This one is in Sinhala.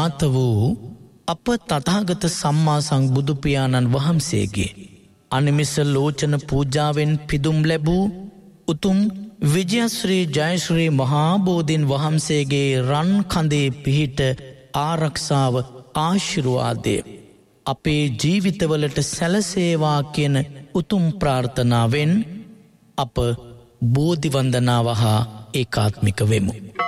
ඥාත වූ අප තථාගත සම්මා සම්බුදු පියාණන් වහන්සේගේ අනිමිස ලෝචන පූජාවෙන් පිදුම් ලැබූ උතුම් විජයශ්‍රී ජයශ්‍රී මහා බෝධීන් වහන්සේගේ රන් කඳේ පිහිට ආරක්ෂාව ආශිර්වාදය අපේ ජීවිතවලට සැලසේවා කියන උතුම් ප්‍රාර්ථනාවෙන් අප බෝධි වන්දනාව හා ඒකාත්මික වෙමු.